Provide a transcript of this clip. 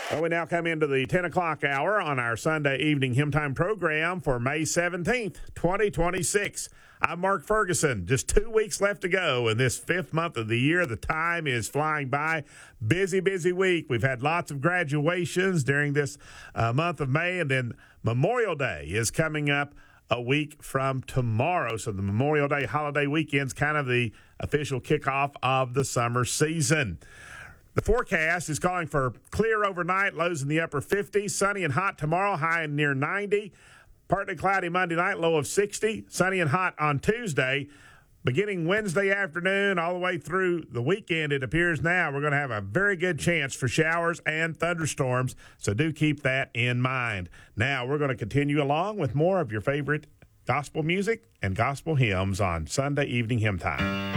Well, we now come into the 10 o'clock hour on our Sunday evening Hymn Time program for May 17th, 2026. I'm Mark Ferguson. Just 2 weeks left to go in this fifth month of the year. The time is flying by. Busy, busy week. We've had lots of graduations during this month of May, and then Memorial Day is coming up a week from tomorrow. So the Memorial Day holiday weekend's kind of the official kickoff of the summer season. The forecast is calling for clear overnight, lows in the upper 50s, sunny and hot tomorrow, high and near 90. Partly cloudy Monday night, low of 60. Sunny and hot on Tuesday. Beginning Wednesday afternoon all the way through the weekend, it appears now we're going to have a very good chance for showers and thunderstorms, so do keep that in mind. Now we're going to continue along with more of your favorite gospel music and gospel hymns on Sunday Evening Hymn Time.